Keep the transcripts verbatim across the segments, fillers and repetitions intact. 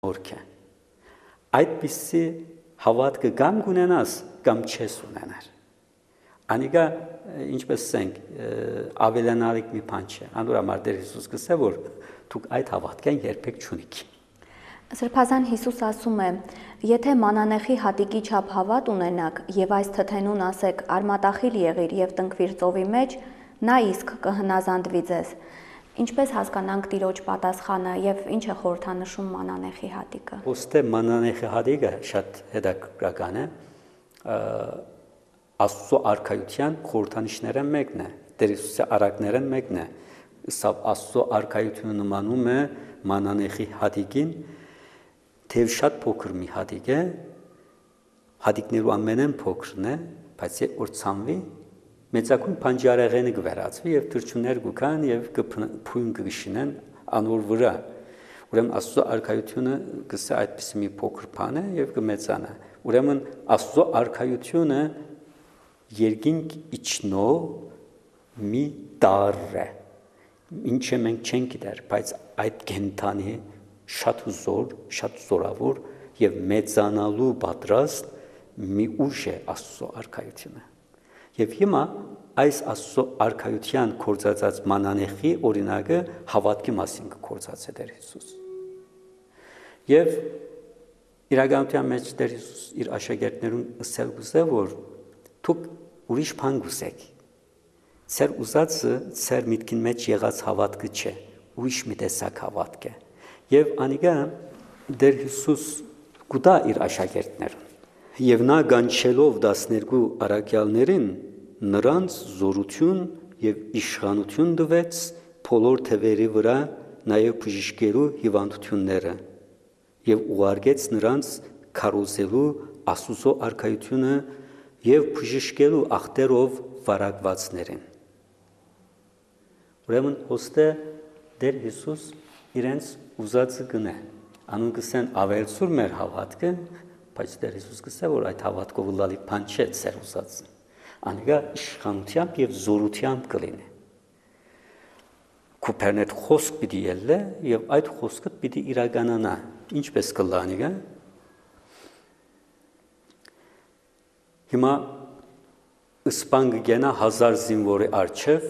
օրք է։ Այդպիսի հավատքը կամ կունենաս, կամ չես ունենար։ Անիկա ինչպես ասենք ավելանալիք մի բան չէ։ Անորոմար Տեր Հիսուս գսե որ դուք այդ հավատքեն երբեք չունիք։ Սրբազան Հիսուս ասում է. եթե մանանեխի հատիկի չափ հավատ ունենաք եւ այս թթենուն ասեք արմատախիլ եղիր եւ տնկվիր ծովի մեջ, նա իսկ կհնազանդվի ձեզ։ Ինչպես հասկանանք Տիրոջ պատասխանը եւ ինչ է խորհրդանշում մանանեխի հատիկը։ Ոստե մանանեխի հատիկը շատ հետաքրքրական է։ Աստծո արքայության խորհրդանիշները մեկն է, Տեր Հիսուսի արակներն մեկն է, սա Աստծո արքայությունը նմանում է մանանեխի հատիկին, թեև շատ փոքր մի հատիկ է, հատիկներու ամենեն փոքրն է, բայց երբ որ ցանվի, մեծակուն բանջարեղենը կվերածվի եւ թրջուններ կգան եւ կփույն կգշինեն անոր վրա։ Ուրեմն Աստծո արքայությունը գսե այդպես մի փոքր բան է եւ կմեծանա։ Ուրեմն Աստծո արքայությունը երկինք իջնող մի տար է, ինչը մենք չենք գիտեր, բայց այդ կենդանի շատ զոր, շատ զորավոր եւ մեծանալու պատրաստ մի ուժ է Աստծո արքայությունը։ Եվ հիմա այս Աստծո արքայության կործածած մանանեխի օրինակը հավատքի մասին կործածե Տեր Հիսուս։ Եվ իրականության մեջ Տեր Հիսուս իր աշակերտներուն ասել գուզե որ դուք ուրիշ բան գուսեք։ Ձեր ուզածը ձեր միտքին մեջ եղած հավատքը չէ, ուրիշ մի տեսակ հավատք է։ Եվ անիկա Տեր Հիսուս գուտա իր աշակերտներուն։ Եվ նա գանչելով տասներկու առաքյալներին նրանց զորություն եւ իշխանություն տվեց բոլոր թևերի վրա, նաեւ բժիշկերու հիվանդությունները, եւ ուղարկեց նրանց քարոզելու Աստծո արքայությունը եւ բժշկելու ախտերով վարակվածներին։ Ուրեմն ոստե Տեր Հիսուս իրենց ուզածը գնե։ Անուն կսեն ավելցուր մեր հավատքը, բայց Տեր Հիսուս կսե որ այդ հավատքով լալի բան չէ ծեր ուզածը։ Անիկա իշխանությամբ եւ զորությամբ կլինի։ Կոպերնետ խոսք պիտի ելլե եւ այդ խոսքը պիտի իրականանա։ Ինչպես կլա անիկա։ Հիմա Իսպան գենա հազար զինվորի արչև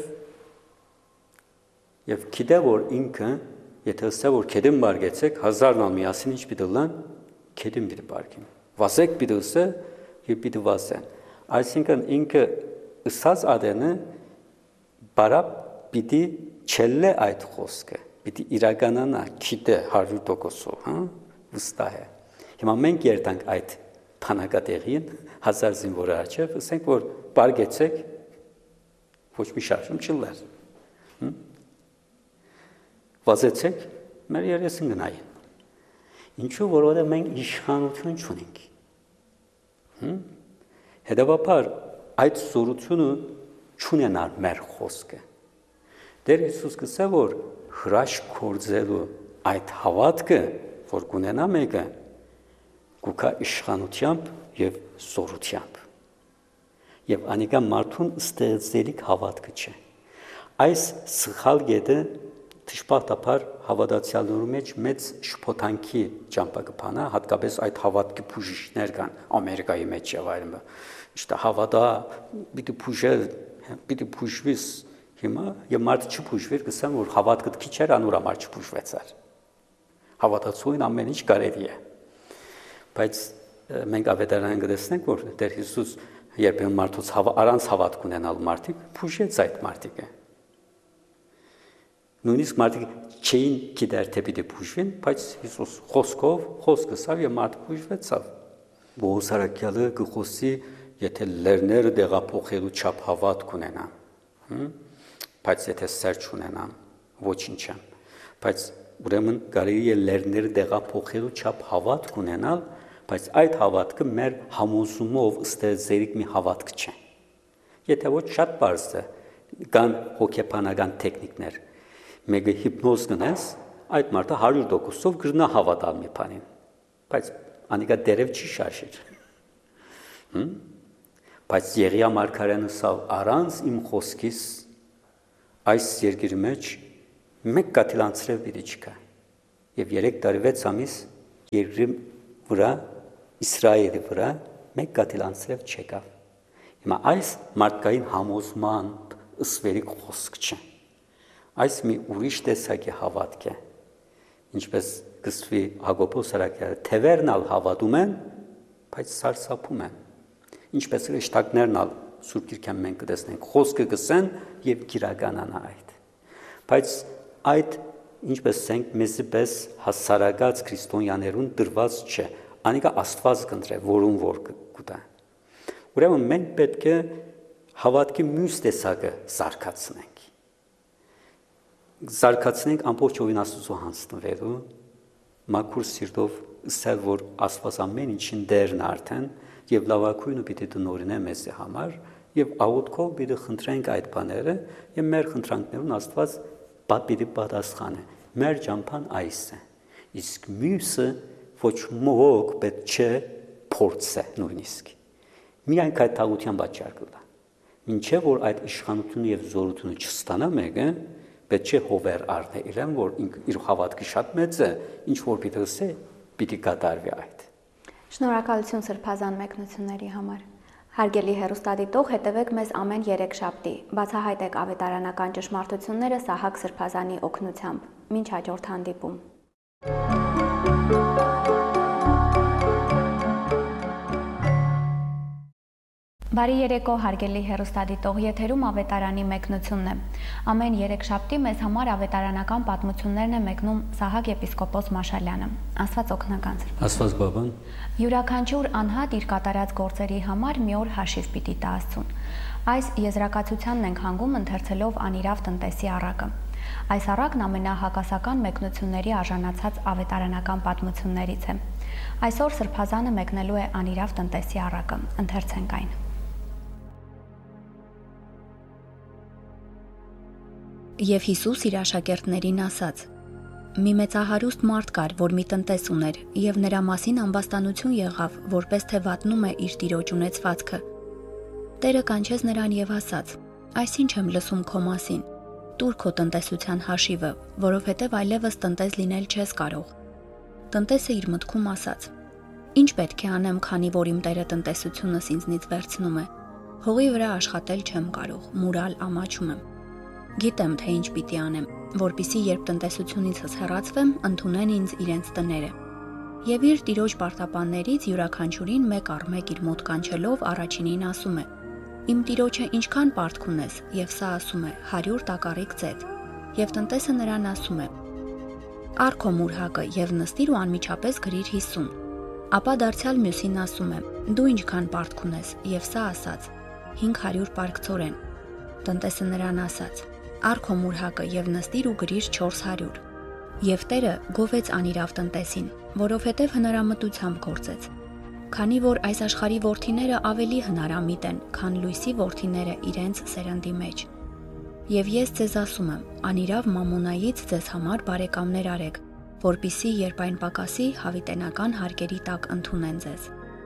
եւ գիտե որ ինքը եթե ասա որ քեդին բարգեցեք հազարն ալ միասին ինչ պիտի լան քեդին պիտի բարգին վասեք պիտի ասա եւ պիտի վասեն այսինքն ինքը ըսած ադենը բարա պիտի չելլե այդ խոսքը պիտի իրականանա գիտե հարյուր տոկոսով հա վստահ է հիմա մենք երտանք այդ փանակատեղին հազար զինվորի արչև ասենք որ բարգեցեք ոչ մի շարժում չլար վազեցեք մեր երեսին գնային ինչու որովհետև մենք իշխանություն չունենք հետևաբար այդ զորությունը չունենար մեր խոսքը Տեր Հիսուս գսե որ հրաշք կործելու այդ հավատքը որ կունենա մեկը կուքա իշխանությամբ եւ զորությամբ եւ անիկա մարդուն ստեղծելիք հավատքը չէ այս սխալ գետը դժբախտաբար հավատացյալներու մեջ մեծ շփոթանքի ճամփակփանա հատկապես այդ հավատքի բուժիչներ կան Ամերիկայի մեջ եւ այլն իշտա հավատա պիտի բուժել պիտի բուժվիս հիմա եւ մարդը չբուժվեր գսան որ հավատքը քիչ էր անորամար չբուժվեցար հավատացույն ամեն ինչ կարելի է բայց մենք ավետարանին գտեսնենք որ Տեր Հիսուս երբեմն մարդուց առանց հավատք ունենալ մարդիկ բուժեց այդ մարդիկը նույնիսկ մարդիկ չէին գիտեր թե պիտի բուժվեն բայց Հիսուս խոսքով խոսքը սավ եւ մարդը բուժվեցավ Բոհոս արաքյալը գխոսի եթե լերները դեղափոխելու չափ հավատք ունենան բայց եթե սեր չունենան ոչինչ չեմ բայց ուրեմն կարելի է լերները դեղափոխելու չափ հավատք ունենալ բայց այդ հավատքը մեր համոզումով ստեղծելիք մի հավատք չէ եթե ոչ շատ բարձ է կան հոգեբանական տեխնիկներ մեկը հիպնոզ գնես այդ մարդը հարյուր տոկոսով գրնա հավատալ մի բանին բայց անիկա դերև չի շարժիր բայց Եղիա մարգարեանը սա առանց իմ խոսքից այս երկրի մեջ մեկ կաթիլ անցրև պիտի չկա եւ երեք տարի վեց ամիս երկրի վրա Իսրայելի վրա մեկ կաթիլ անձրև չեկավ։ Հիմա այս մարդկային համոզման ըսվերի խոսք չէ։ Այս մի ուրիշ տեսակի հավատք է։ Ինչպես գսվի Հակոբոս Արաքյալը, թևերն ալ հավատում են, բայց սարսափում են։ Ինչպես հրեշտակներն ալ Սուրբ Գիրքան մենք կտեսնենք, խոսքը գսեն եւ գիրականանա այդ։ Բայց այդ ինչպես ասենք, մեզի պես հասարակած քրիստոնյաներուն դրված չէ։ Անիկա Աստված կընտրե, որուն որ կուտա։ Ուրեմն մենք պետք է հավատքի մյուս տեսակը զարգացնենք։ Զարգացնենք ամբողջ օրին Աստծո հանձնվելու, մաքուր սիրտով ասել, որ Աստված ամեն ինչին դերն արդեն եւ լավակույնը պիտի տնօրինե մեզի համար եւ աղոթքով պիտի խնդրենք այդ բաները եւ մեր խնդրանքներուն Աստված պիտի պատասխանե։ Մեր ճամփան այս է։ Իսկ մյուսը ոչ մոհոք պետք չէ փորձը նույնիսկ։ Միայն այդ թաղության պատճառ կլա։ Մինչև որ այդ իշխանությունը եւ զորությունը չստանա մեկը, պետք չէ հովեր առնե իրեն, որ իր հավատքը շատ մեծ է, ինչ որ պիտի ասե, պիտի կատարվի այդ։ Շնորհակալություն սրբազան մեկնությունների համար։ Հարգելի հեռուստադիտող, հետևեք մեզ ամեն երեքշաբթի։ Բացահայտեք ավետարանական ճշմարտությունները Սահակ Սրբազանի օգնությամբ։ Մինչ հաջորդ հանդիպում։ Բարի երեկո, հարգելի հեռուստադիտող, եթերում ավետարանի մեկնությունն է։ Ամեն երեքշաբթի մեզ համար ավետարանական պատմություններն է մեկնում Սահակ եպիսկոպոս Մաշալյանը։ Աստված օգնական սրբազան։ Աստված բաբան։ Յուրաքանչյուր անհատ իր կատարած գործերի համար մի օր հաշիվ պիտի տա Աստծուն։ Այս եզրակացությանն ենք հանգում ընթերցելով անիրավ տնտեսի առակը։ Այս առակն ամենահակասական մեկնությունների արժանացած ավետարանական պատմություններից է։ Այսօր սրբազանը մեկնելու է անիրավ տնտեսի առակը։ Ընթերցենք այն։ Եվ Հիսուս իր աշակերտներին ասաց. «Մի մեծահարուստ մարդ կար, որ մի տնտես ուներ, եւ նրա մասին ամբաստանություն եղավ, որպես թե վատնում է իր տիրոջ ունեցվածքը։ Տերը կանչեց նրան եւ ասաց. «Այս ինչ եմ լսում քո մասին, տուր քո տնտեսության հաշիվը, որովհետեւ այլևս տնտես լինել չես կարող»։ Տնտեսը իր մտքում ասաց. «Ինչ պետք է անեմ, քանի որ իմ Տերը տնտեսությունս ինձնից վերցնում է։ Հողի վրա աշխատել չեմ կարող, մուրալ ամաչում եմ։ Գիտեմ, թե ինչ պիտի անեմ, որպիսի երբ տնտեսությունիցս հեռացվեմ, ընդունեն ինձ իրենց տները»։ Եվ իր տիրոջ պարտապաններից յուրաքանչյուրին մեկ առ մեկ իր մոտ կանչելով առաջինին ասում է. «Իմ տիրոջը ինչքան պարտք ունես», եւ սա ասում է. «հարյուր տակառիկ ծեծ»։ Եվ տնտեսը նրան ասում է. «Առ քո մուրհակը եւ նստիր ու անմիջապես գրիր հիսուն»։ Ապա դարձյալ մյուսին ասում է. «Դու ինչքան պարտք ունես», եւ սա ասաց. «հինգ հարյուր պարկցորեն»։ Տնտեսը նրան ասաց. «Առ քո մուրհակը եւ նստիր ու գրիր չորս հարյուր»։ Եվ Տերը գովեց անիրավ տնտեսին, որովհետև հնարամտությամբ գործեց։ Քանի որ այս աշխարհի որդիները ավելի հնարամիտ են, քան լույսի որդիները իրենց սերնդի մեջ։ Եվ ես ձեզ ասում եմ, անիրավ մամոնայից ձեզ համար բարեկամներ արեք, որպիսի երբ այն պակասի, հավիտենական հարկերի տակ ընդունեն ձեզ։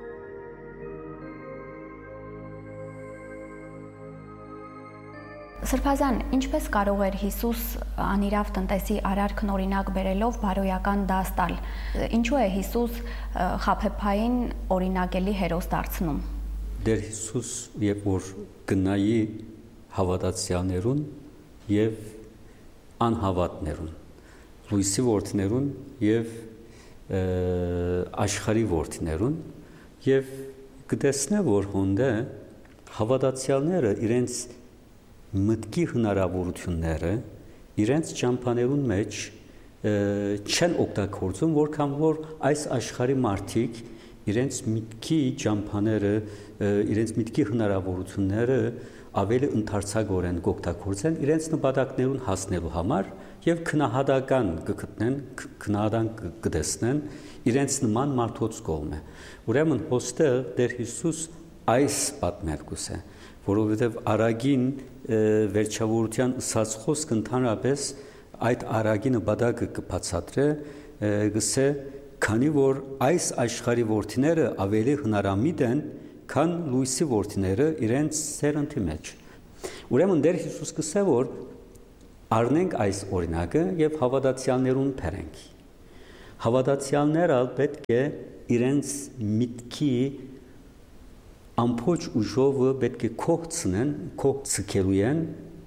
Սրբազան, ինչպես կարող էր Հիսուս անիրավ տնտեսի արարքն օրինակ բերելով բարոյական դաս տալ։ Ինչու է Հիսուս խաբեբային օրինակելի հերոս դարձնում։ Դեր Հիսուս երբ որ գնայի հավատացյալներուն եւ անհավատներուն, լույսի որդիներուն եւ աշխարհի որդիներուն եւ կտեսնե որ հոնդե հավատացյալները իրենց մտքի հնարավորությունները իրենց ճամփաներուն մեջ չեն օգտագործում, որքան որ այս աշխարհի մարդիկ իրենց միտքի ճամփաները, իրենց միտքի հնարավորությունները ավելի ընդարձակորեն կօգտագործեն իրենց նպատակներուն հասնելու համար եւ քնահատական կգտնեն, քնահատան կտեսնեն իրենց նման մարդոց կողմը։ Ուրեմն հոստեղ Տեր Հիսուս այս պատմերգուս է, որովհետև արագին վերջավորության ըսած խոսք ընդհանրապես այդ արագի նպատակը կբացատրե, գսե, քանի որ այս աշխարհի որդիները ավելի հնարամիտ են, քան լույսի որդիները իրենց սերնդի մեջ։ Ուրեմն Տեր Հիսուս գսե, որ առնենք այս օրինակը եւ հավատացյալներուն բերենք։ Հավատացյալները պետք է իրենց միտքի ամփոփ ուժովը պետք է կողցնեն, կողցկելու են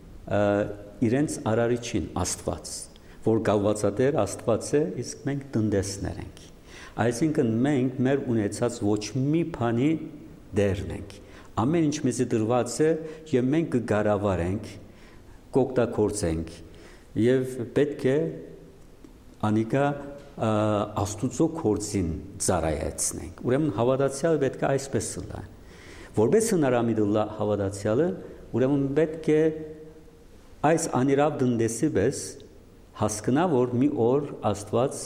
իրենց արարիչին Աստված, որ գալվածատեր Աստված է, իսկ մենք տնտեսներ ենք։ Այսինքն մենք մեր ունեցած ոչ մի բանի դերն ենք։ Ամեն ինչ մեզի դրված է եւ մենք կգարավարենք, կօգտագործենք եւ պետք է անիկա Աստուծո գործին ծառայեցնենք։ Ուրեմն հավատացյալը պետք է այսպես լա։ Որպես հնարամիտ լա հավատացյալը, ուրեմն պետք է այս անիրավ դնդեսի պես հասկանա, որ մի օր Աստված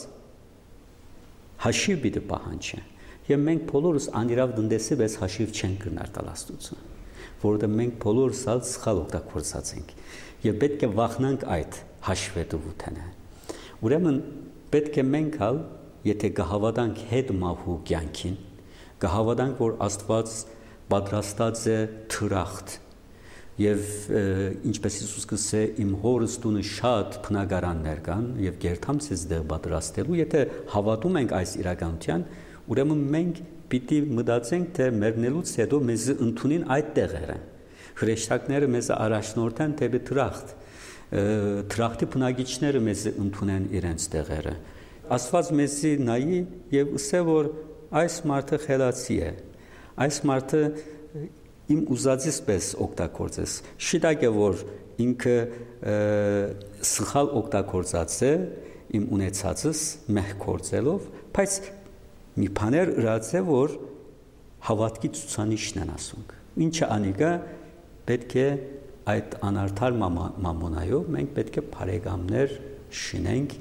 հաշիվ պիտի պահանջի։ Եվ մենք բոլորս անիրավ դնդեսի պես հաշիվ չենք կրնար տալ Աստծուն, որովհետև մենք բոլորս ալ սխալ օգտագործած ենք եւ պետք է վախնանք այդ հաշվետվութենը։ Ուրեմն պետք է մենք ալ, եթե կհավատանք հետ մահու կյանքին, կհավատանք, որ Աստված պատրաստած է թրախտ եւ ինչպես Հիսուս կսե իմ հորս տունը շատ բնակարաններ կան եւ գերթամ ցեզ դեղ պատրաստելու, եթե հավատում ենք այս իրականության, ուրեմն մենք պիտի մտածենք, թե մեռնելուց հետո մեզ ընդունին այդ տեղերը։ Հրեշտակները մեզ առաջնորդեն դեպի թրախտ, թրախտի բնակիչները մեզ ընդունեն իրենց տեղերը։ Աստված մեզի նայի եւ ասե, որ այս մարդը խելացի է, այս մարդը իմ ուզածից պես օգտագործես։ Շիտակ է, որ ինքը սխալ օգտագործած է իմ ունեցածս մեղ գործելով, բայց մի բաներ ըրած է, որ հավատքի ցուցանիշն են ասում։ Ինչը անիկա պետք է այդ անարդար մամոնայով մենք պետք է բարեկամներ շինենք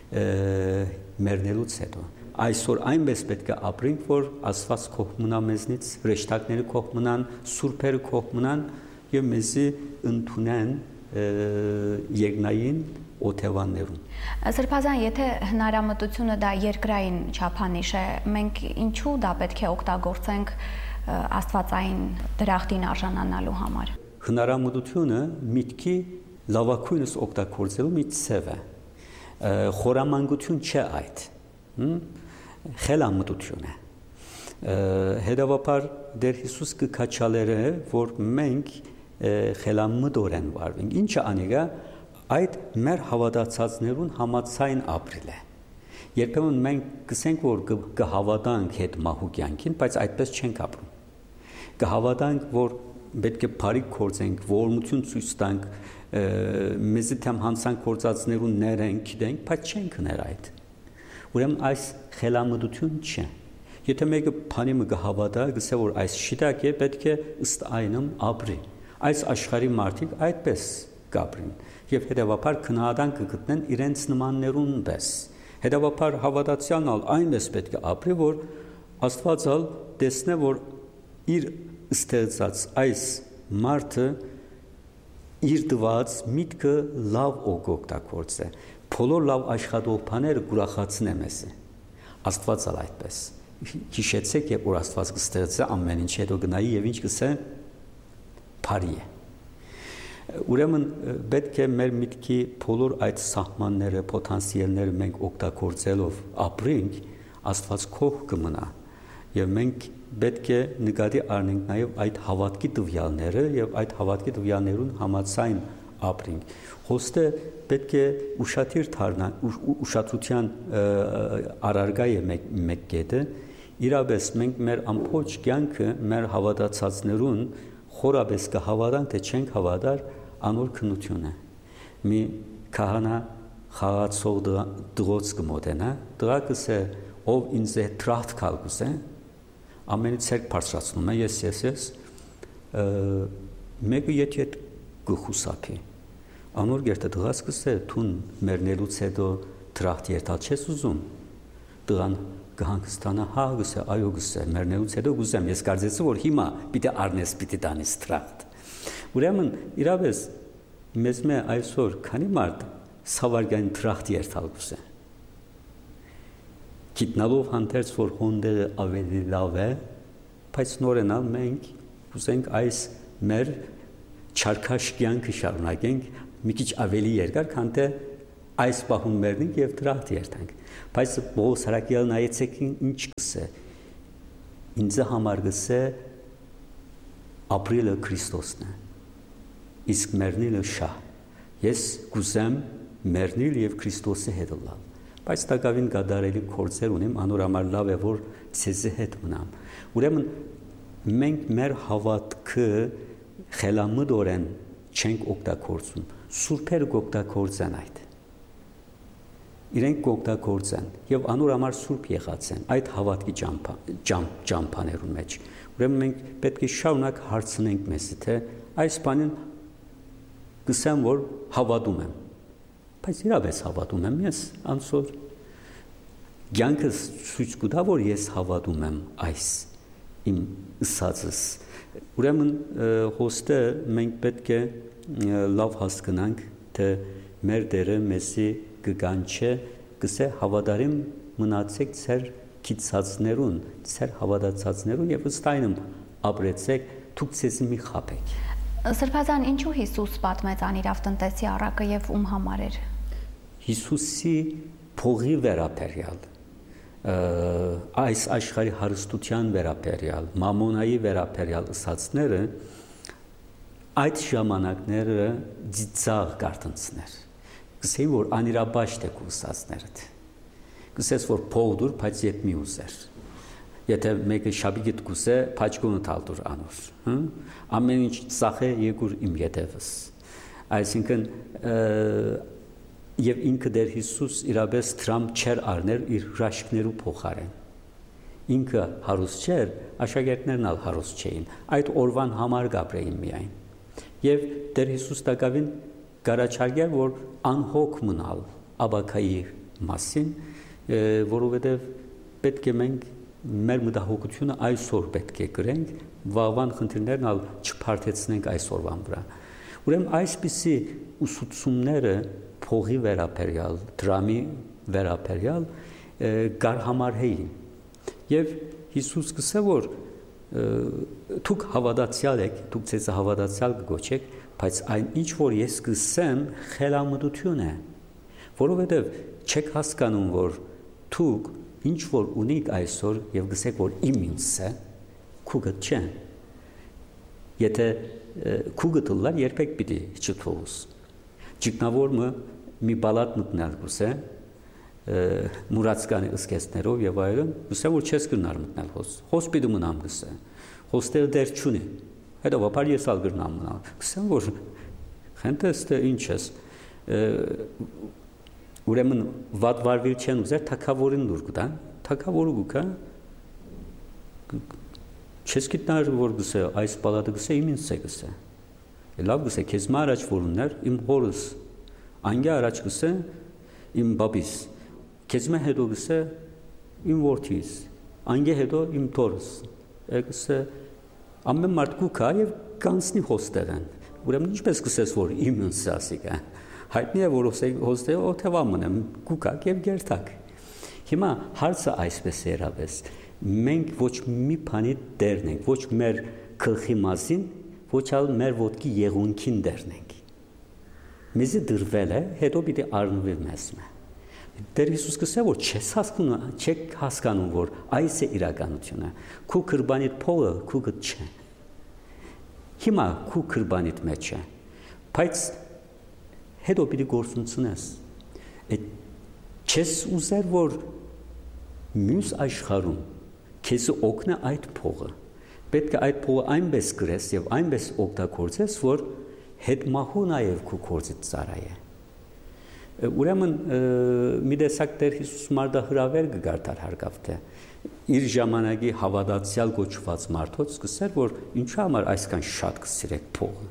մեռնելուց հետո։ Այսօր այնպես պետք է ապրենք, որ Աստված կողմնա մեզնից, հրեշտակները կողմնան, սուրբերը կողմնան եւ մեզի ընդունեն երկնային օթևաններում։ Սրբազան, եթե հնարամտությունը դա երկրային չափանիշ է, մենք ինչու դա պետք է օգտագործենք աստվածային դրախտին արժանանալու համար։ Հնարամտությունը միտքի լավակույնս օգտագործելու մի ցև է։ Խորամանկություն չէ այդ։ Խելամտություն է։ Հետևաբար դեր Հիսուս կքաչալերը, որ մենք խելամտորեն վարվենք։ Ինչը անիկա այդ մեր հավատացածներուն համացայն ապրիլ է։ Երբեմն մենք կսենք, որ կհավատանք հետ մահու կյանքին, բայց այդպես չենք ապրում։ Կհավատանք, որ պետք է բարիք գործենք, ողորմություն ցույց տանք, մեզի թեմ հանցանք գործածներուն ներենք, գիտենք, բայց չենք ներ այդ։ Ուրեմն այս խելամտություն չէ։ Եթե մեկը բանի մը կհավատա, գսե որ այս շիտակ է, պետք է ըստ այնմ ապրի։ Այս աշխարհի մարդիկ այդպես կապրին եւ հետեւաբար քնահատան կգտնեն իրենց նմաններուն պես։ Հետեւաբար հավատացյալն ալ այնպես պետք է ապրի, որ Աստվածալ տեսնե, որ իր ստեղծած այս մարդը իր դված միտքը լավ օգտագործե։ Բոլոր լավ աշխատող բաները գուրախացնե մեզ։ Աստված ալ այդպես։ Հիշեցեք, երբ որ Աստված կստեղծե ամեն ինչ, հետո գնայի եւ ինչ կսե բարի է։ Ուրեմն պետք է մեր միտքի բոլոր այդ սահմանները, պոտենցիալները մենք օգտագործելով ապրենք, Աստված քող կմնա եւ մենք պետք է նկատի առնենք նաեւ այդ հավատքի տվյալները եւ այդ հավատքի տվյալներուն համաձայն ապրենք։ Հոստը պետք է ուշադիր դառնա, ուշադրության առարգա է մեկ մեկ կետը, իրապես մենք մեր ամբողջ կյանքը մեր հավատացածներուն խորապես կհավատանք, թե չենք հավատար անոր քննությունը։ Մի քահանա խաղացող դրոց կմոտենա, դրակս է ով ինձ է տրախտ կալգուս է, ամենից ցերկ բարձրացնում է, ես ես ես, մեկը եթե գխուսափի, անոր գերտը դրած կսե, թուն մերնելուց հետո տրախտ երթալ չես ուզում, դրան կհանգստանա, հա գսե, այո գսե, մերնելուց հետո գուզեմ, ես կարծեցի, որ հիմա պիտի առնես, պիտի տանես տրախտ։ Ուրեմն իրապես մեզ մե այսօր քանի մարդ սավարգային տրախտ երթալ գուսե։ Գիտնալով հանդերձ, որ հոնդերը ավելի լավ է, բայց նորենալ մենք ուզենք այս մեր չարքաշ կյանքը շարունակենք մի քիչ ավելի երկար, քան թե այս բահուն մերնինք եւ դրա երթանք։ Բայց Պողոս Հրակյալը նայեցեք ինչ կսե։ Ինձ համար գսե ապրիլը Քրիստոսն է։ Իսկ մեռնիլը շահ։ Ես կուզեմ մեռնիլ եւ Քրիստոսի հետ լինել։ Բայց տակավին գադարելի կորձեր ունեմ, անորամար լավ է որ ցեզի հետ մնամ։ Ուրեմն մենք մեր հավատքը խելամտորեն չենք օգտագործում։ Սուրբերը կօգտագործեն այդ։ Իրենք կօգտագործեն եւ անորամար սուրբ եղած են այդ հավատքի ճամփաներուն մեջ։ Ուրեմն մենք պետք է շարունակ հարցնենք մեզի, թե այս բանին գսեմ որ հավատում եմ։ Բայց իրավես հավատում եմ ես անցոր ցանկս ցույց կտա որ ես հավատում եմ այս իմ ըսածս։ Ուրեմն հոստը մենք պետք է լավ հասկանանք թե մեր Տերը մեզի կգանչե գսե հավատարիմ մնացեք ձեր քիծածներուն, ձեր հավատացածներուն եւ ըստ այնմ ապրեցեք, դուք ցեզ մի խաբեք։ Սրբազան ինչու Հիսուս պատմեց անիրավ տնտեսի առակը եւ ում համար էր։ Հիսուսի փողի վերաբերյալ, այս աշխարհի հարստության վերաբերյալ, մամոնայի վերաբերյալ ըսածները այդ ժամանակները ծիծաղ գարտընցներ։ Գսեի որ անիրաբաշտ է կուսածներդ։ Գսես որ փող դուր, բայց ետ մի ուզեր։ Եթե մեկը շաբիգիտ կուսե, փաչկոնը թալդուր անոր, հա։ Ամեն ինչ ծախե եկուր իմ յետևս։ Այսինքն եւ ինքը դեր Հիսուս իրապես դրամ չեր արներ իր հրաշքներու փոխարեն։ Ինքը հարուստ չէր, աշակերտներն ալ հարուստ չէին։ Այդ օրվան համար գաբրեին միայն։ Եվ դեր Հիսուս տակավին գարաչարգեր որ անհոգ մնալ աբակայի մասին, որովհետև պետք է մենք մեր մտահոգությունը այսօր պետք է գրենք, վաղվան խնդիրներն ալ չփարթեցնենք այսօրվան վրա։ Ուրեմն այսպիսի ուսուցումները փողի վերաբերյալ, դրամի վերաբերյալ գարհամարհեին։ Եվ Հիսուս գսե որ դուք հավատացյալ եք, դուք ցեզ հավատացյալ կգոչեք, բայց այն ինչ որ ես կսեմ խելամտություն է, որովհետև չեք հասկանում որ դուք ինչ որ ունիք այսօր եւ գսեք որ իմ ինձ է, քուգը չէ։ Եթե քուգը դլար երբեք պիտի չթողուս։ Ճգնավորը մի բալատ մտնել գուսե, մուրացկանի ըսկեսներով եւ այլն, գսե որ չես գնար մտնել հոս։ Հոս պիտի մնամ գսե։ Հոստել դեր չունի։ Հետո վապար ես ալ գրնամ մնալ։ Գսեմ որ խենտեստը ինչ ես։ Ուրեմն վատ վարվել չեն ուզեր թակավորին դուր կտան, թակավորը գուկա չես գիտար որ գսե այս բալատը գսե իմ ինձ է գսե։ Լավ գսե քեզ մա առաջ որուններ իմ հորս անգե առաջ գսե իմ բաբիս քեզ մա հետո գսե իմ որդիս անգե հետո իմ թորս գսե ամեն մարդ գուկա եւ կանցնի հոստերան։ Ուրեմն ինչպես գսես որ իմ ինձ ասիկա հայտնի է որ հոստե օթևամն եմ գուկակ եւ գերտակ։ Հիմա հարցը այսպես է երավես մենք ոչ մի բանի դերն ենք ոչ մեր գլխի մասին ոչ ալ մեր ոտքի եղունքին դերն ենք։ Մեզի դրվել է հետո պիտի առնվի մեզ։ Դեր Հիսուս գսե որ չես հասկանում չեք հասկանում որ այս է իրականությունը քու քրբանիդ փողը քուգը չէ։ Հիմա քու քրբանիդ մեջ է բայց հետո պիտի գործունցնես։ Չես ուզեր որ մյուս աշխարհում քեզ օգնա այդ փողը։ Պետք է այդ փողը այնպես գրես եւ այնպես օգտագործես որ հետ մահու նաեւ քու կորցից ծարայ է։ Ուրեմն մի տեսակ Տեր Հիսուս մարդահրավեր կգարտար հարկավ թե իր ժամանակի հավատացյալ գոչված մարդոց սկսեր որ ինչու համար այսքան շատ կսիրեք փողը։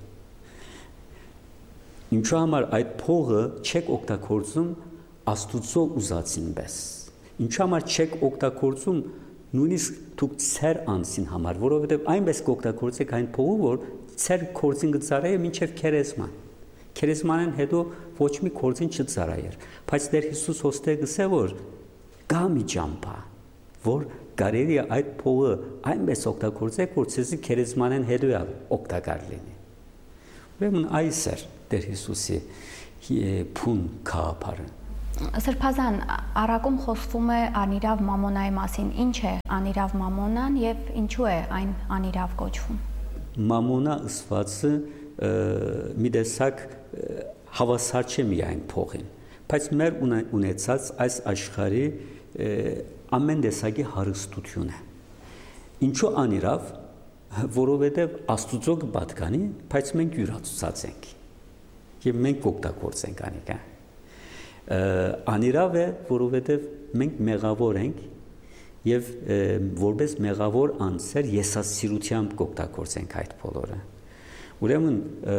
Ինչու համար այդ փողը չեք օգտագործում Աստուծո ուզածին պես։ Ինչու համար չեք օգտագործում նույնիսկ դուք ծեր անցին համար, որովհետև այնպես կօգտագործեք այն փողը, որ ծեր կորձին կծարայե մինչև քերեզման։ Քերեզմանեն հետո ոչ մի կորձին չծարայեր։ Բայց Տեր Հիսուս հոստե գսե որ կա մի ճամփա, որ կարելի է այդ փողը այնպես օգտագործեք, որ ցեզի քերեզմանեն հետո օգտակար լինի։ Ուրեմն այս էր Տեր Հիսուսի փուն քաղափարը։ Սրբազան, առակում խոսվում է անիրավ մամոնայի մասին։ Ինչ է անիրավ մամոնան եւ ինչու է այն անիրավ կոչվում։ Մամոնա ըսվածը մի տեսակ հավասար չէ միայն փողին, բայց մեր ունեցած այս աշխարհի ամեն տեսակի հարստություն է։ Ինչու անիրավ, որովհետև Աստուծո կպատկանի, բայց մենք յուրացուցած ենք եւ մենք կօգտագործենք անիկա։ Անիրավ է, որովհետև մենք մեղավոր ենք եւ որպես մեղավոր անձեր եսասիրությամբ կօգտագործենք այդ բոլորը։ Ուրեմն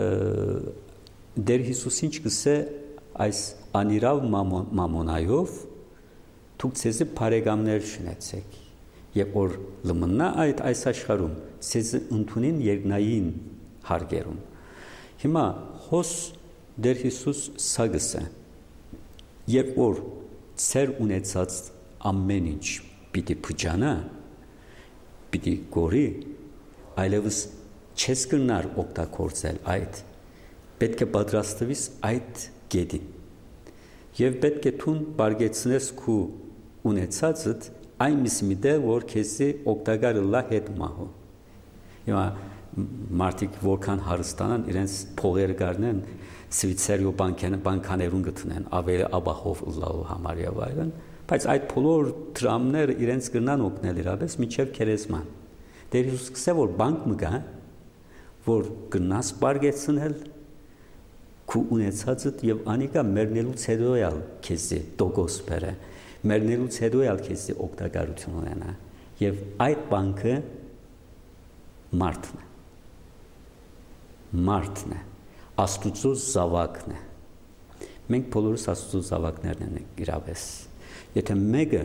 Տեր Հիսուսին չկսե այս անիրավ մամոնայով դուք ցեզի բարեկամներ շնեցեք եւ որ լմնա այդ այս աշխարհում ցեզի ընդունին երկնային հարգերում։ Հիմա հոս Տեր Հիսուս սագսը երբ որ ցեր ունեցած ամեն ինչ պիտի փճանա, պիտի գորի, այլևս չես կնար օգտագործել այդ, պետք է պատրաստվես այդ գետին եւ պետք է թուն բարգեցնես քու ունեցածդ այն միսմիտը որ քեզի օգտակար լա հետ մահու։ Հիմա մարդիկ որքան հարստանան իրենց փողերը գարնեն Սվիցերիո բանկաներուն գտնեն ավելի աբահով լալու համար եւ այլն, բայց այդ բոլոր դրամները իրենց կնան օգնել իրապես միջև քերեսման։ Տեր Հիսուս սկսե որ բանկ մգա, որ գնաս բարգեցնել քու ունեցածդ եւ անիկա մեռնելուց հետո ալ քեզի դոգոս բերե, մեռնելուց հետո ալ քեզի օգտակարություն ունենա եւ այդ բանկը մարդն է։ Մարդն է, Աստուծո զավակն է։ Մենք բոլորս Աստուծո զավակներն ենք իրապես։ Եթե մեկը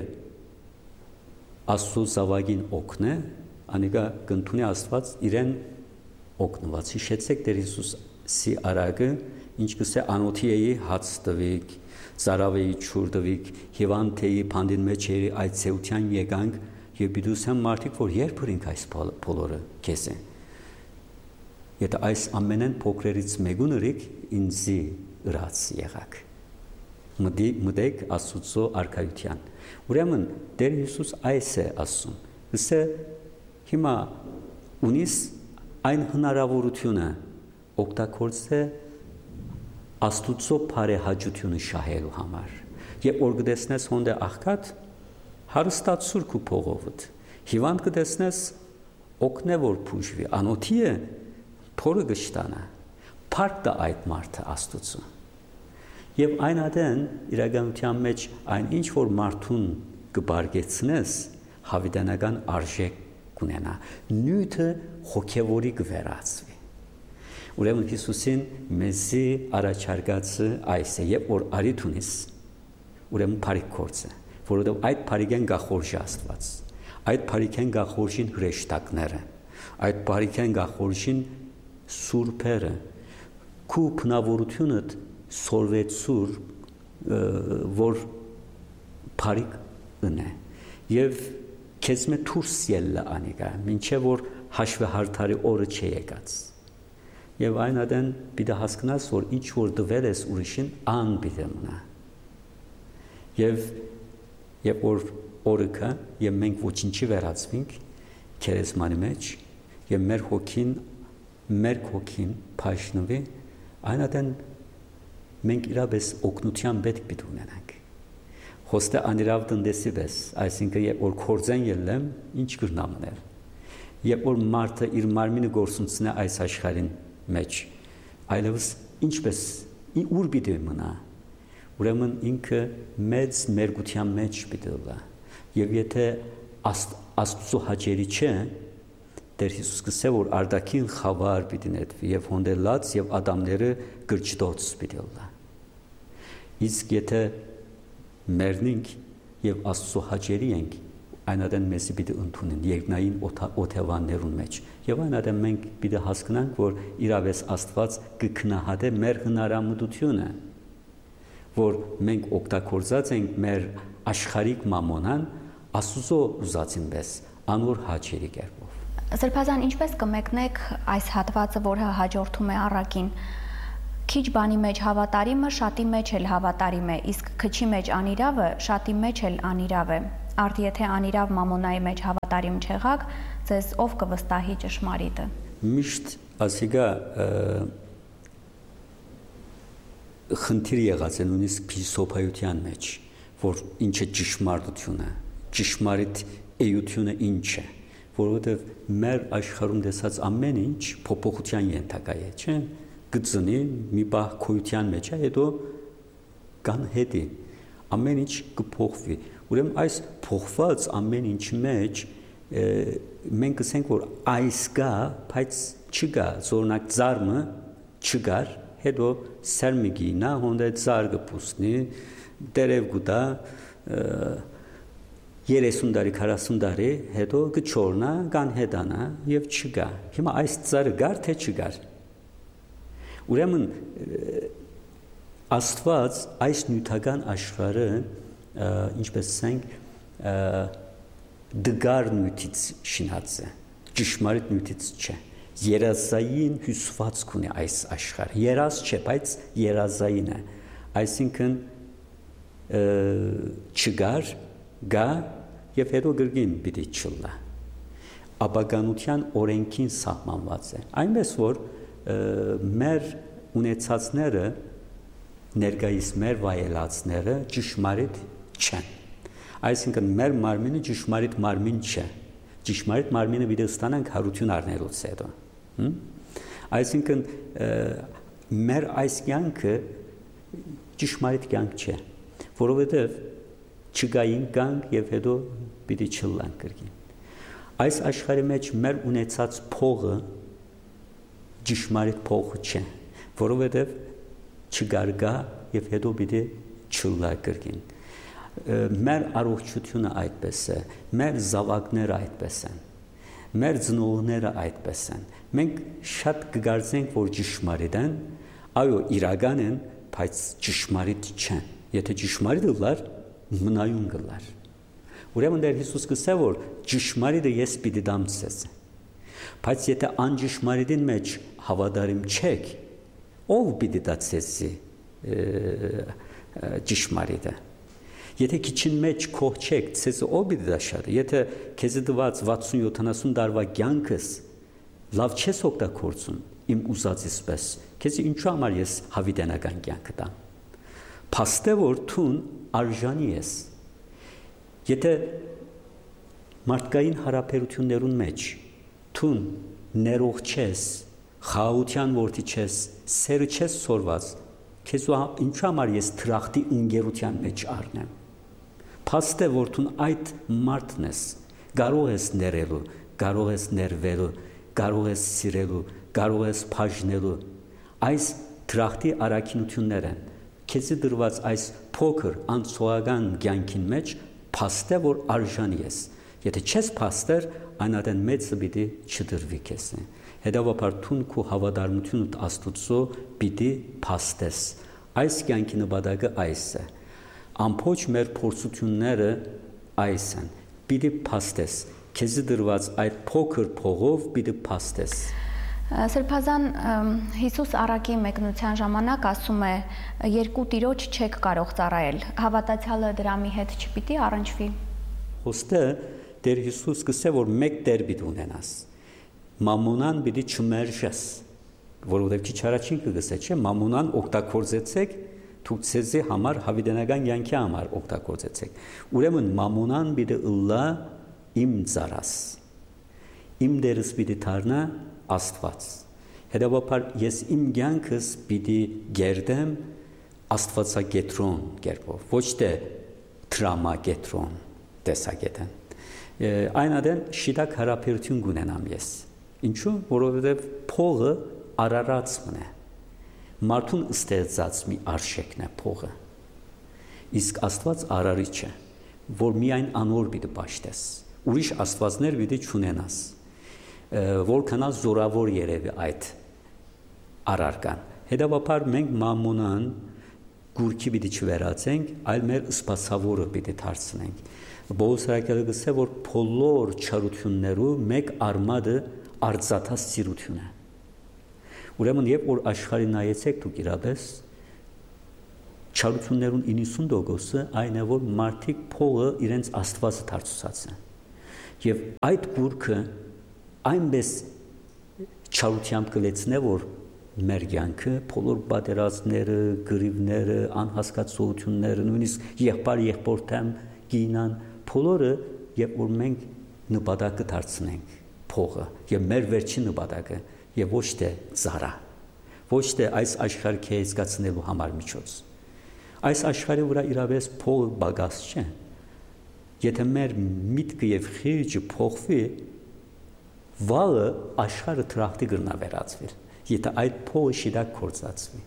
Աստծո զավակին օգնե, անիկա կընդունի Աստված իրեն օգնված։ Հիշեցեք Տեր Հիսուսի արագը, ինչ կսե անոթիեի հաց տվիկ, ծարավեի չուր տվիկ, հիվանդեի փանդին մեջ էի այդ ծեության եկանք եւ բիդուսան մարդիկ որ երբ հրինք այս բոլորը քեզ են։ Եթե այս ամենեն փոքրերից մեկուն ըրիք ինձի ըրած եղակ։ Մտեք Աստուծո արքայության։ Ուրեմն Տեր Հիսուս այս է ասում։ Ասե հիմա ունիս այն հնարավորությունը օգտագործե Աստուծո բարեհաճությունը շահելու համար։ Եվ որ կտեսնես հոնդե աղքատ հարստացուր քու փողովդ։ Հիվանդ կտեսնես օգնե որ փուժվի։ Անոթի է փորը գշտանա, փառք տա այդ մարդը Աստուծո։ Եվ այն ադեն իրականության մեջ այն ինչ որ մարդուն կբարգեցնես հավիտենական արժեք կունենա, նյութը հոգևորի կվերածվի։ Ուրեմն Հիսուսին մեզի առաջարկածը այս է, երբ որ արիթ ունիս, ուրեմն բարիք գործը, որովհետև այդ բարիքեն գախորժի Աստված, այդ բարիքեն գախորժին հրեշտակները, այդ բարիքեն գախորժին սուրբերը, քու բնավորությունդ սորվեցուր, որ բարիք ընե, և քեզ մե թուրս ելլա անիկա, մինչև որ հաշվեհարդարի օրը չէ եկած։ Եվ այն ադեն պիտի հասկնաս, որ ինչ որ դվել ես ուրիշին ան պիտի մնա։ Եվ երբ որ օրը կա, եւ մենք ոչինչի վերածվենք քերեսմանի մեջ, եւ մեր հոգին մեր հոգին փաշնվի, այն ադեն մենք իրապես օգնության պետք պիտի ունենանք։ Խոստը անիրավ տնտեսի պես, այսինքն երբ որ կորձեն ելեմ, ինչ կրնամ անել։ Երբ որ մարդը իր մարմինը գործունցնե այս աշխարհին մեջ, այլևս ինչպես ուր պիտի մնա, ուրեմն ինքը մեծ մերգության մեջ պիտի լա։ Եվ եթե Աստծո հաճելի չէ, Տեր Հիսուս կսե որ արդակին խավար պիտի նետվի եւ հոնդելած եւ ադամները գրճտոց պիտի լա։ Իսկ եթե մեռնենք եւ Աստծո հաճելի ենք, այն ադեն մեզի պիտի ընդունեն երկնային օթևաններուն մեջ եւ այն ադեն մենք պիտի հասկանանք որ իրավես Աստված կքնահատե մեր հնարամտությունը որ մենք օգտագործած ենք մեր աշխարհիկ մամոնան Աստծո ուզածին պես անոր հաճելի կերպով։ Սրբազան ինչպես կմեկնեք այս հատվածը որը հաջորդում է առակին Քիչ բանի մեջ հավատարիմը շատի մեջ էլ հավատարիմ է, իսկ քչի մեջ անիրավը շատի մեջ էլ անիրավ է։ Արդ եթե անիրավ մամոնայի մեջ հավատարիմ չեղաք, ձեզ ով կվստահի ճշմարիտը։ Միշտ ասիգա խնդիր եղած է նույնիսկ փիլիսոփայության մեջ, որ ինչ է ճշմարտությունը, ճշմարիտ էությունը ինչ է, որովհետև մեր աշխարհում տեսած ամեն ինչ փոփոխության ենթակա է, չէ՞։ Գծնի մի բախ քույության մեջ է, հետո կան հետի, ամեն ինչ կփոխվի։ Ուրեմն այս փոխված ամեն ինչի մեջ մենք կսենք, որ այս կա, բայց չկա, զորնակ ծառը չկար, հետո սերմիգի նա հոնդե ծառ կփուսնի, դերև գուտա երեսուն տարի, քառասուն տարի, հետո կչորնա, կան հետանա եւ չկա։ Հիմա այս ծառը գար թե չգար։ Ուրեմն Աստված այս նյութական աշխարհը ինչպես ասենք դգար նյութից շինած է, ճշմարիտ նյութից չէ։ Երազային հյուսվածք ունի այս աշխարհը։ Երազ չէ, բայց երազային է։ Այսինքն չգար, գա եւ հետո գրգին պիտի չլա։ Ապականության օրենքին սահմանված է։ Այնպես որ մեր ունեցածները ներկայիս մեր վայելածները ճշմարիտ չեն։ Այսինքն մեր մարմինը ճշմարիտ մարմին չէ։ Ճշմարիտ մարմինը պիտի ստանանք հարություն առնելուց հետո։ Այսինքն մեր այս կյանքը ճշմարիտ կյանք չէ, որովհետև չգային կյանք եւ հետո պիտի չլանք կրկին։ Այս աշխարհի մեջ մեր ունեցած փողը ճշմարիտ փողը չէ, որովհետև չգարգա եւ հետո պիտի չլա կրկին։ Մեր առողջությունը այդպես է, մեր զավակները այդպես են, մեր ծնողները այդպես են։ Մենք շատ կգարձենք, որ ճշմարիտ են, այո, իրական են, բայց ճշմարիտ չեն։ Եթե ճշմարիտ լար, մնայուն գլար։ Ուրեմն դեր Հիսուս կսե, որ ճշմարիտը ես պիտի դամ ցես։ Բայց եթե անճշմարիտին մեջ հավատարիմ չեք, ով պիտի դա ցեսի ճշմարիտը։ Եթե քիչին մեջ քող չեք, ցես ով պիտի դա շարի։ Եթե քեզ դված վաթսուն յոթանասուն տարվա կյանքս լավ չես օգտագործում իմ ուզածից պես, քեզ ինչու համար ես հավիտենական կյանք տամ։ Փաստը որ թուն արժանի ես։ Եթե մարդկային հարաբերություններուն մեջ թուն ներող չես, խաղաղության որդի չես, սերը չես սորված, քեզ ինչու համար ես թրախտի ընկերության մեջ առնեմ։ Փաստ է որ թուն այդ մարդն ես, կարող ես ներելու, կարող ես ներվելու, կարող ես սիրելու, կարող ես բաժնելու։ Այս թրախտի առաքինություններ են։ Քեզ դրված այս փոքր անցողական կյանքին մեջ փաստ է որ արժանի ես։ Եթե չես փաստեր, այնադեն մեծը պիտի չդրվի քեզ։ Հետևաբար թուն քո հավատարմությունդ Աստծո պիտի փաստես։ Այս կյանքի նպատակը այս է։ Ամբողջ մեր փորձությունները այս են։ Պիտի փաստես։ Քեզ դրված այդ փոքր փողով պիտի փաստես։ Սրբազան Հիսուս առակի մեկնության ժամանակ ասում է երկու տիրոջ չեք կարող ծառայել։ Հավատացյալը դրամի հետ չպիտի առնչվի։ Ոստը Տեր Հիսուս կսե որ մեկ տեր պիտի ունենաս։ Մամոնան պիտի չմերժես, որովհետև քիչ առաջին կգսե, չէ՞, մամոնան օգտագործեցեք, դուք ցեզի համար հավիտենական կյանքի համար օգտագործեցեք։ Ուրեմն մամոնան պիտի ըլլա իմ ծառաս։ Իմ դերս պիտի դառնա Աստված։ Հետևաբար ես իմ կյանքս պիտի գերդեմ աստվածագետրոն կերպով, ոչ թե դրամագետրոն տեսակետեն։ Այնադեն շիտակ հարաբերություն կունենամ ես։ Ինչու՞, որովհետև փողը արարածն է։ Մարդուն ստեղծած մի արժեքն է փողը։ Իսկ Աստված արարիչ է, որ միայն անոր պիտի պաշտես։ Ուրիշ աստվածներ պիտի չունենաս։ Որքանալ զորավոր երևի այդ արարկան։ Հետևաբար մենք մամոնան գուրքի պիտի չվերածենք, այլ մեր սպասավորը պիտի դարձնենք։ Պողոս հրապարակելը գսե որ բոլոր չարություններու մեկ արմատը արծաթած սիրություն է։ Ուրեմն երբ որ աշխարհի նայեցեք դուք իրապես չարություններուն իննսուն տոկոսը այն է որ մարդիկ փողը իրենց աստվածը դարձած են եւ այդ գուրքը այնպես չարությամբ կլեցնե որ մեր կյանքը բոլոր պատերազմները, գրիվները, անհասկացությունները, նույնիսկ եղբայր եղբորտեմ գինան, բոլորը երբ որ մենք նպատակը դարձնենք փողը եւ մեր վերջին նպատակը եւ ոչ թե ծառա, ոչ թե այս աշխարհը կեզգացնելու համար միջոց։ Այս աշխարհի վրա իրավես փողը բագաս չէ։ Եթե մեր միտքը եւ խիղճը փոխվի, վաղը աշխարհը տրախտի կգնա վերածվել։ Եթե այդ փողը շիրակ կործածվի։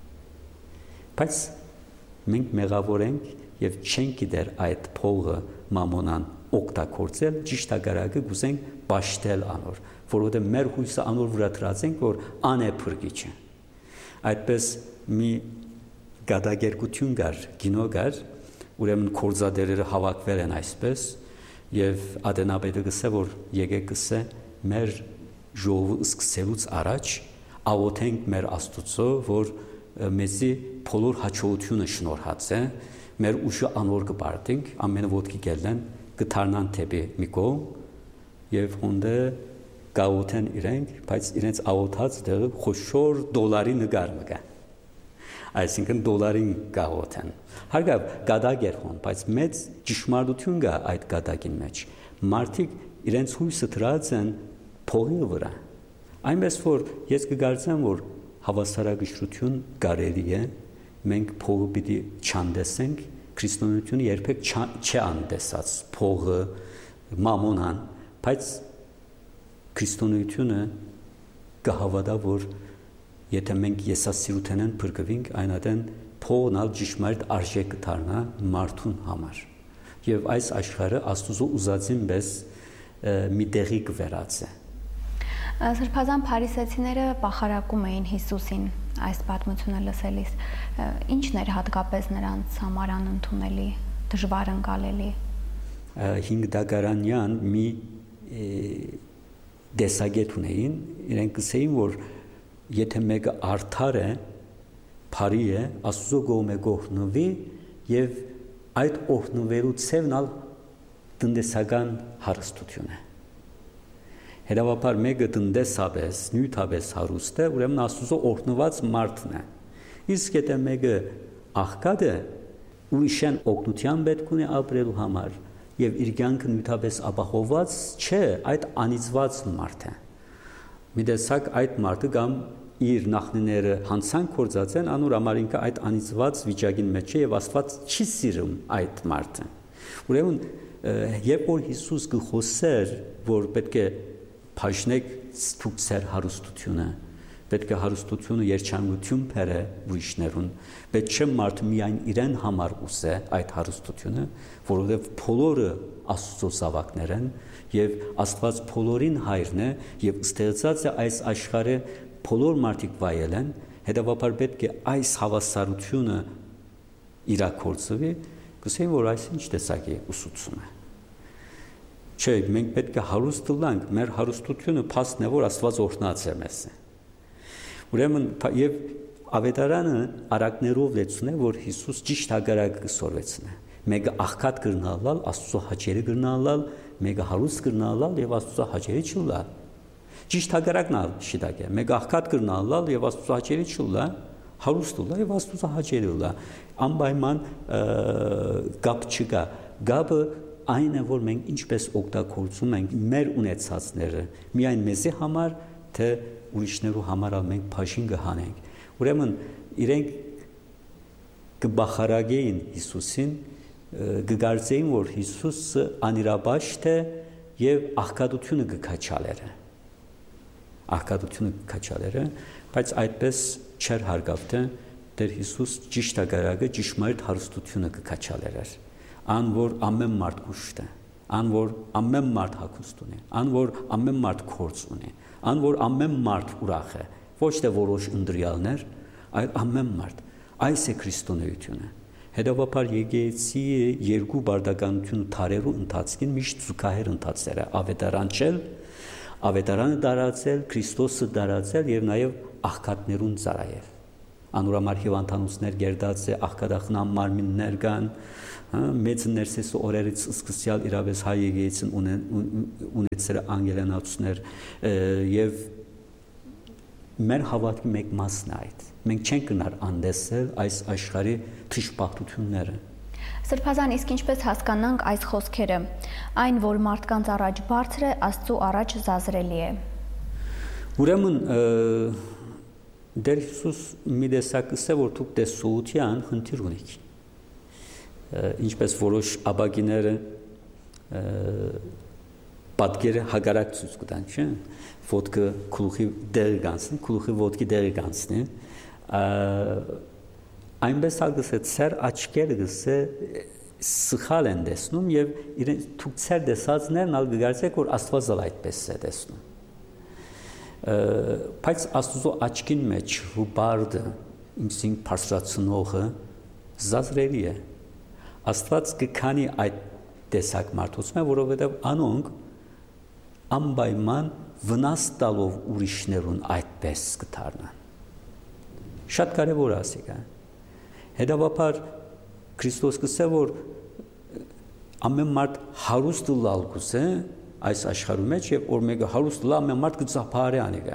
Բայց մենք մեղավոր ենք եւ չենք գիտեր այդ փողը մամոնան օգտագործել, ճիշտ ագարակը գուզենք պաշտել անոր, որովհետեւ մեր հույսը անոր վրա դրած ենք, որ անե փրկիչ է։ Այդպես մի գադագերգություն կար, կինո կար, ուրեմն կորզադերերը հավաքվել են այսպես եւ ադենաբեդը գսե որ եկեք գսե մեր ժողովը սկսելուց առաջ աղոթենք մեր Աստծո, որ մեզի բոլոր հաջողությունը շնորհած է, մեր ուժը անոր կբարդենք, ամենը ոտքի գելեն, կթարնան թեպի մի կողմ եւ հոնդե գաղոթեն իրենք, բայց իրենց աղոթած դերը խոշոր դոլարի նկար մգա։ Այսինքն դոլարին գաղոթեն։ Հարգավ գադակ էր հոն, բայց մեծ ճշմարտություն կա այդ գադակին մեջ։ Մարդիկ իրենց հույսը դրած են փողի վրա։ Այնպես որ ես կգործեմ որ հավասարակշռություն կարելի է, մենք փողը պիտի չանդեսենք, քրիստոնեությունը երբեք չի անդեսած փողը, մամոնան, բայց քրիստոնեությունը կհավատա որ եթե մենք եսասիրութենեն փրկվենք, այնադեն փողն ալ ճշմարիտ արժեք կդառնա մարդուն համար։ Եվ այս աշխարհը Աստուծո ուզածին պես մի տեղի կվերածի։ Սրբազան փարիսեցիները պախարակում էին Հիսուսին այս պատմությունը լսելիս։ Ինչն էր հատկապես նրանց համար անընդունելի, դժվար ընկալելի։ Հինգ դագարանյան մի դեսագետ ունեին, իրենք կսեին որ եթե մեկը արդար է, բարի է, Աստծո կողմը գողնվի եւ այդ օգնվելու ցևն ալ տնտեսական հարստություն է։ Հետևաբար մեկը տնտեսապես, նյութապես հարուստ է, ուրեմն Աստծո օգնված մարդն է։ Իսկ եթե մեկը աղքատ է, ուրիշն օգնության պետք ունի ապրելու համար եւ իր կյանքը նյութապես ապահովված չէ, այդ անիծված մարդ է։ Մի տեսակ այդ մարդը կամ իր նախնիները հանցանք կործած են, անոր համար ինքը այդ անիծված վիճակին մեջ է եւ Աստված չի սիրում այդ մարդը։ Ուրեմն երբ որ Հիսուս գխոսեր, որ պետք է բաժնեք ցուցեր հարստությունը, պետք է հարստությունը երջանկություն բերե ուրիշներուն, պետք չէ մարդը միայն իրեն համար ուզե այդ հարստությունը, որովհետեւ բոլորը Աստծո զավակներ են եւ Աստված բոլորին հայրն է եւ ստեղծած է այս աշխարհը բոլոր մարդիկ վայել են, հետևաբար պետք է այս հավասարությունը իրակորձվի, գսեին որ այս ինչ տեսակի ուսուցում է։ Չէ, մենք պետք է հարուստ լինենք, մեր հարստությունը փաստն է, որ Աստված օրհնած է մեզ։ Ուրեմն եւ ավետարանը արակներով լեցուն է, որ Հիսուս ճիշտ հագարակը կսորվեցնե։ Մեկը աղքատ կրնալալ, Աստծո հաճելի կրնալալ, մեկը հարուստ կրնալալ եւ Աստծո հաճելի չլա։ Ճիշտ հագարակն ալ շիտակ է։ Մեկը աղքատ կրնալալ եւ Աստծո հաճելի չլա, հարուստ լա եւ Աստծո հաճելի լա։ Անպայման գապ չկա։ Գապը այն է, որ մենք ինչպես օգտագործում ենք մեր ունեցածները, միայն մեզի համար, թե ուրիշներու համար ալ մենք բաժին կհանենք։ Ուրեմն իրենք կբախարագեին Հիսուսին, կգարձեին, որ Հիսուսը անիրաբաշտ է եւ աղքատությունը կքաչալեր է։ Աղքատությունը կքաչալեր է, բայց այդպես չեր հարգավ թե Տեր Հիսուս ճիշտ ագարակը ճշմարիտ հարստությունը կքաչալեր էր։ Ան որ ամեն մարդ կուշտ է, ան որ ամեն մարդ հագուստ ունի, ան որ ամեն մարդ կորց ունի, ան որ ամեն մարդ ուրախ է, ոչ թե որոշ ընտրյալներ, այլ ամեն մարդ։ Այս է քրիստոնեությունը։ Հետևաբար եկեղեցի երկու բարդականություն թարերու ընթացքին միշտ զուգահեռ ընթացել է ավետարանչել, Ավետարանը դարացել, Քրիստոսը դարացել եւ նաեւ աղքատներուն ծառայել։ Անուրամար հիվանդանոցներ գերդած է, աղքատախնամ մարմիններ կան, մեծ ներսես օրերից սկսյալ իրավես հայ եկեցին ունեցել անգելանացուներ եւ մեր հավատքի մեկ մասն է այդ։ Մենք չենք գնար անդեսել այս աշխարհի թշպախտությունները։ Սրբազան, իսկ ինչպես հասկանանք այս խոսքերը, այն, որ մարդկանց առաջ բարձր է, Աստծո առաջ զազրելի է։ Ուրեմն Դեր Հիսուս մի տեսակս է, որ դուք տեսողության խնդիր ունեք։ Ինչպես որոշ աբագիները պատկերը հագարակ ցույց կտան, չէ՞։ Ոտքը գլուխի դերը կանցնի, գլուխի ոտքի դերը կանցնի։ Այնպես ալգս է ծեր աչքերը գսե սխալ են տեսնում եւ իրեն դուք ծեր տեսածներն ալ գարցեք որ Աստվածը այդպես է տեսնում։ Բայց Աստծո աչքին մեջ հուբարդը ինքսին բարձրացնողը զազրելի է։ Աստված կքանի այդ տեսակ մարդուցում է, որովհետև անոնք անպայման վնաս տալով ուրիշներուն այդպես կդառնան։ Շատ կարևոր է ասիկա։ Հետևաբար Քրիստոս կսե որ ամեն մարդ հարուստ լալ կուզե այս աշխարհում մեջ եւ որ մեկը հարուստ լա ամեն մարդ կծափարի անիկա։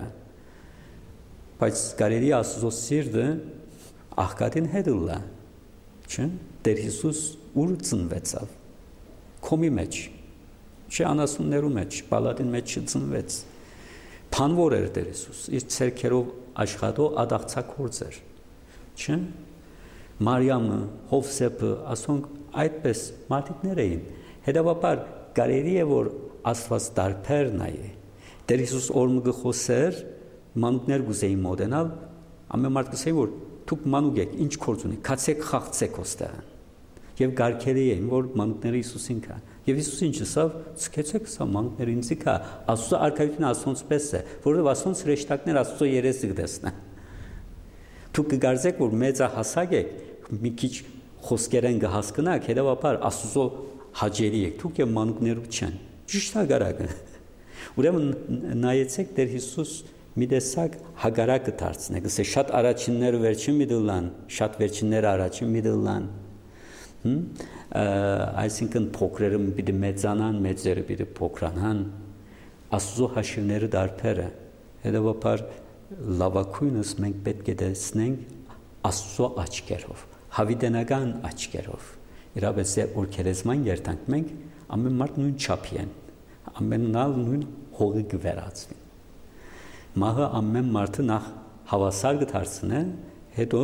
Բայց կարելի Աստծո սիրտը աղքատին հետ լա։ Չէ՞։ Տեր Հիսուս ուր ծնվեցավ։ Քոմի մեջ։ Չէ անասուններու մեջ, պալատին մեջ չծնվեց։ Փանվոր էր Տեր Հիսուս։ Իր ցերքերով աշխատող ադաղցակորձ էր։ Չէ՞։ Մարիամը, Հովսեփը, ասոնք այդպես մարդիկներ էին։ Հետևաբար կարելի է որ Աստված դարբեր նայե։ Տեր Հիսուս օրը գխոսեր, մանուկներ գուզեին մոդենալ, ամեն մարդ կսեի որ դուք մանուկ եք, ինչ գործ ունի, քացեք խաղցեք ոստեղ։ Եվ գարկելի էին որ մանուկները Հիսուսին կա։ Եվ Հիսուս ինչ ասավ, ցկեցեք սա մանուկները ինձի կա։ Աստծո արքայությունը ասոնցպես է, որովհետև ասոնց հրեշտակներ Աստծո երեսը կտեսնեն։ Դուք կգարձեք որ մեծահասակ եք, մի քիչ խոսքերեն կհասկանաք, հետևաբար Աստծո հաջելի եք, դուք եւ մանուկներու չեն։ Ճիշտ հագարակը։ Ուրեմն նայեցեք Տեր Հիսուս մի տեսակ հագարակը դարձնեք, ասե շատ առաջինները վերջին մի դլան, շատ վերջինները առաջին մի դլան։ Հմ այսինքն փոքրերը պիտի մեծանան, մեծերը պիտի փոքրանան։ Աստծո հաշիվները դարբերը։ Հետևաբար լավակույնս մենք պետք է տեսնենք Աստծո աչքերով, հավիտենական աչքերով։ Իրավես է որ քերեզման երթանք մենք ամեն մարդ նույն չափի են, ամենալ նույն հողի կվերածվի։ Մահը ամեն մարդը նախ հավասար կդարձնե, հետո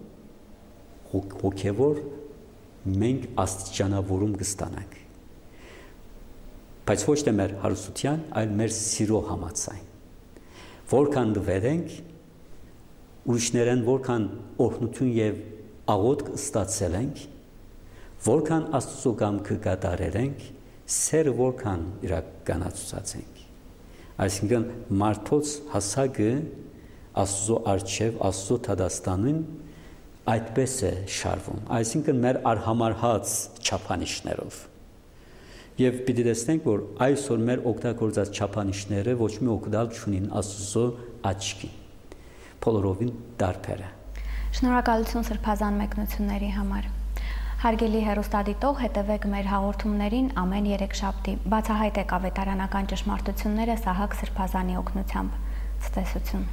հոգևոր մենք աստիճանավորում կստանանք։ Բայց ոչ թե մեր հարստության, այլ մեր սիրո համաձայն։ Որքան դվերենք, ուրիշներեն որքան օրհնություն եւ աղոթք ստացել ենք, որքան Աստծո կամքը կատարել ենք, սերը որքան իրականացուցած ենք։ Այսինքն մարդոց հասակը Աստծո արչև, Աստծո թադաստանին այդպես է շարվում, այսինքն մեր արհամարհած չափանիշներով։ Եվ պիտի տեսնենք, որ այսօր մեր օգտագործած չափանիշները ոչ մի օգտալ չունին Աստծո աչքին։ Բոլորովին դարբեր է։ Շնորհակալություն սրբազան մեկնությունների համար։ Հարգելի հեռուստադիտող, հետևեք մեր հաղորդումներին ամեն երեքշաբթի։ Բացահայտեք ավետարանական ճշմարտությունները Սահակ Սրբազանի օգնությամբ։ Ցտեսություն։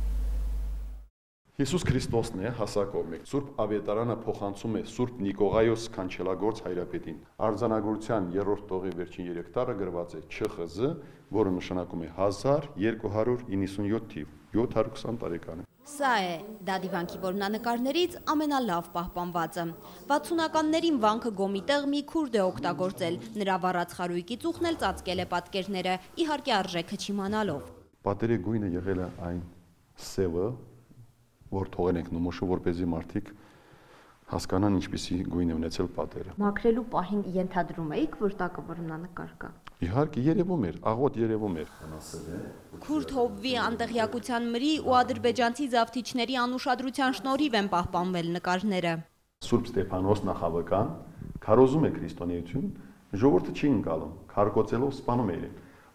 Հիսուս Քրիստոսն է հասակով մեկ։ Սուրբ ավետարանը փոխանցում է Սուրբ Նիկողայոս Քանչելագործ հայրապետին։ Արձանագրության երրորդ տողի վերջին երեք տառը գրված է Չ Խ Զ, որը նշանակում է հազար երկու հարյուր իննսունյոթ թիվ, յոթ հարյուր քսան տարեկան է։ Սա է դադիվանքի որմնանկարներից ամենալավ պահպանվածը։ վաթսունականներին վանքը գոմիտեղ մի քուրդ է օգտագործել, նրա վառած խարույկի ծուխն էլ ծածկել է պատկերները, իհարկե արժեքը չիմանալով։ Պատերի գույնը եղել է այն սևը, որ թողել ենք նմուշը, որպեսզի մարդիկ հասկանան ինչպիսի գույն է ունեցել պատերը։ Մաքրելու պահին ենթադրում էիք, որ տակը որմնանկար կա։ Իհարկե երևում էր, աղոտ երևում էր։ Քուրդ հովվի անտեղյակության մրի ու ադրբեջանցի զավթիչների անուշադրության շնորհիվ են պահպանվել նկարները։ Սուրբ Ստեփանոս նախավկան քարոզում է քրիստոնեություն, ժողովուրդը չի ընկալում, քարկոծելով սպանում է իրեն։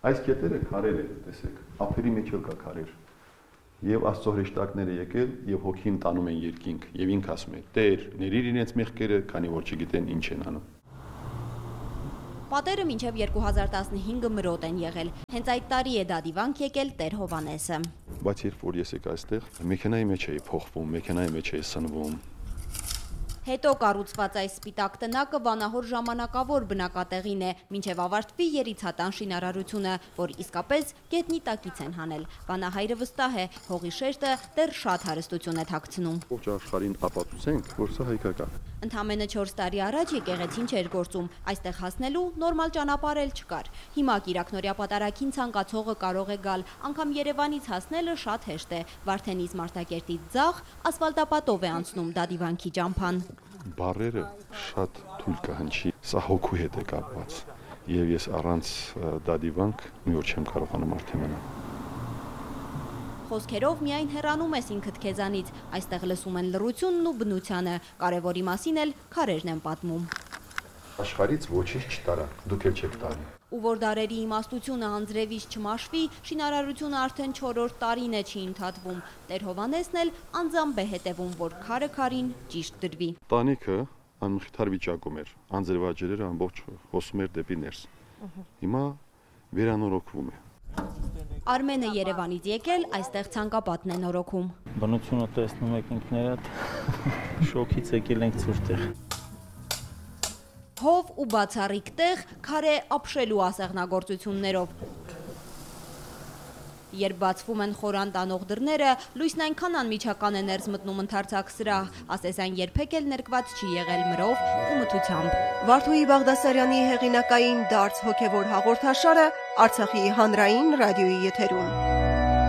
Այս կետերը քարեր են, տեսեք, ափերի մեջ էլ կա քարեր։ Եվ Աստծո հրեշտակները եկել եւ հոգին տանում են երկինք եւ ինք ասում է. «Տեր, ներիր իրենց մեղքերը, քանի որ չգիտեն ինչ են անում»։ Պատերը մինչև երկու հազար տասնհինգը մրոտ են եղել։ Հենց այդ տարի է դադիվանք եկել Տեր Հովհաննեսը։ Բայց երբ որ ես եկա այստեղ, մեքենայի մեջ էի փոխվում, մեքենայի մեջ էի սնվում։ Հետո կառուցված այս սպիտակ տնակը վանահոր ժամանակավոր բնակատեղին է, մինչև ավարտվի երիցատան շինարարությունը, որ իսկապես գետնի տակից են հանել։ Վանահայրը վստահ է, հողի շեշտը դեռ շատ հարստություն է թաքցնում։ Ողջ աշխարհին ապացուցենք, որ սա հայկական։ Ընդամենը չորս տարի առաջ եկեղեցին չէր գործում, այստեղ հասնելու նորմալ ճանապարհ էլ չկար։ Հիմա Կիրակնորյա պատարագին ցանկացողը կարող է գալ, անգամ Երևանից հասնելը շատ հեշտ է։ Վարդենից Մարտակերտից ձախ ասֆալտապատով է անցնում դադիվանքի ճամփան։ Բարերը շատ թույլ կհնչի, սա հոգու հետ է կապված, եւ ես առանց դադիվանք մի օր չեմ կարողանում արդեն մնալ։ Խոսքերով միայն հեռանում ես ինքդ քեզանից, այստեղ լսում են լռությունն ու բնությանը, կարևորի մասին էլ քարերն են պատմում։ Աշխարհից ոչինչ չտարա, դուք էլ չեք տարի։ Ու որ դարերի իմաստությունը անձրևից չմաշվի, շինարարությունը արդեն չորրորդ տարին է չի ընդհատվում։ Տեր Հովհաննեսն էլ անձամբ է հետևում, որ քարը քարին ճիշտ դրվի։ Տանիքը անմխիթար վիճակում էր, անձրևաջրերը ամբողջ հոսում էր դեպի ներս։ Հիմա վերանորոգվում է։ Արմենը Երևանից եկել, այստեղ ցանկապատն է նորոգում։ Բնությունը տեսնում եք ինքներդ, շոկից եկել ենք ցուրտեղ։ Հով ու բացառիկ տեղ, քարե ապշելու ասեղնագործություններով։ Երբ բացվում են խորան տանող դռները, լույսն այնքան անմիջական է ներս մտնում ընդարձակ սրահ, ասես այն երբեք էլ ներկված չի եղել մրով ու մթությամբ։ Վարդուհի Բաղդասարյանի հեղինակային դարձ հոգևոր հաղորդաշարը Արցախի հանրային ռադիոյի եթերում։